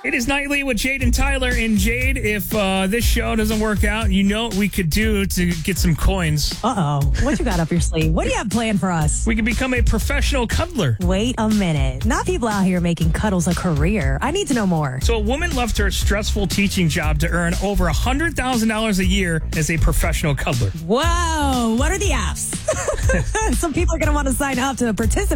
It is Nightly with Jade and Tyler. And Jade, if this show doesn't work out, you know what we could do to get some coins. Uh-oh. What you got up your sleeve? What do you have planned for us? We could become a professional cuddler. Wait a minute. Not people out here making cuddles a career. I need to know more. So a woman left her stressful teaching job to earn over $100,000 a year as a professional cuddler. Whoa. What are the apps? Some people are going to want to sign up to participate.